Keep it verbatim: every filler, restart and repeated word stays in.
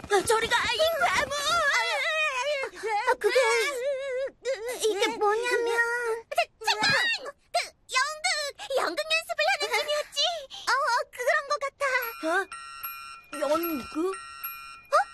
저리 가, 이 괴물! 아, 그게 이게 뭐냐면 잠깐! 그 연극! 연극 연습을 하는 중이었지? 어 그런 것 같아. 어? 연극?